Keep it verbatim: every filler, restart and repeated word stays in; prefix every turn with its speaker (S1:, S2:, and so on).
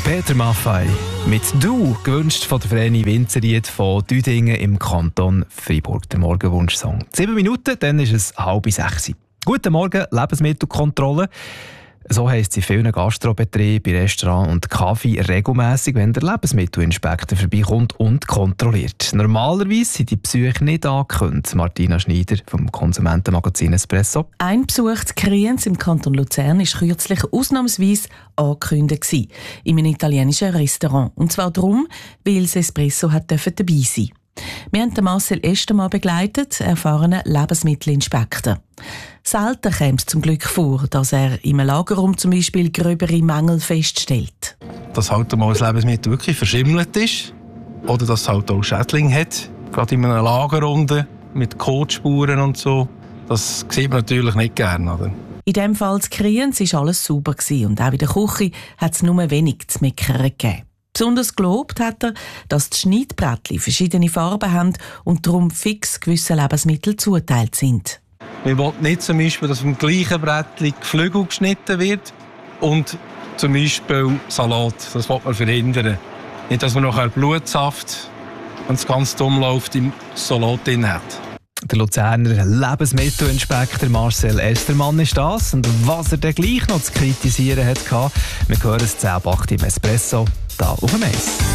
S1: Peter Maffay mit «Du», gewünscht von der Vreni Winzerried von Düdingen im Kanton Freiburg. Der Morgenwunschsong. Sieben Minuten, dann ist es halb sechs. Guten Morgen, Lebensmittelkontrolle. So heisst es in vielen Gastrobetrieben, Restaurants und Cafés regelmässig, wenn der Lebensmittelinspektor vorbeikommt und kontrolliert. Normalerweise sind die Besuche nicht angekündigt. Martina Schneider vom Konsumentenmagazin Espresso.
S2: Ein Besuch zu Kriens im Kanton Luzern war kürzlich ausnahmsweise angekündigt in einem italienischen Restaurant. Und zwar darum, weil das Espresso hat dabei sein durfte. Wir haben Marcel Estermann begleitet, erfahrenen Lebensmittelinspektor. Selten kommt es zum Glück vor, dass er im Lagerraum zum Beispiel gröbere Mängel feststellt.
S3: Dass halt mal das Lebensmittel wirklich verschimmelt ist oder dass es halt auch Schädlinge hat. Gerade in einer Lagerrunde mit Kotspuren und so. Das sieht man natürlich nicht gerne. Oder?
S2: In diesem Fall zu Kriens war alles sauber und auch in der Küche hat es nur wenig zu meckern gegeben. Besonders gelobt hat er, dass die Schneidbrettchen verschiedene Farben haben und darum fix gewisse Lebensmittel zugeteilt sind.
S3: Wir wollen nicht zum Beispiel, dass vom gleichen Brettchen Geflügel geschnitten wird und zum Beispiel Salat. Das will man verhindern. Nicht, dass man nachher Blutsaft, wenn es ganz dumm läuft, im Salat drin hat.
S1: Der Luzerner Lebensmittelinspektor Marcel Estermann ist das. Und was er dann gleich noch zu kritisieren hatte, wir hören es zehn ab acht im Espresso, da auf dem Eis.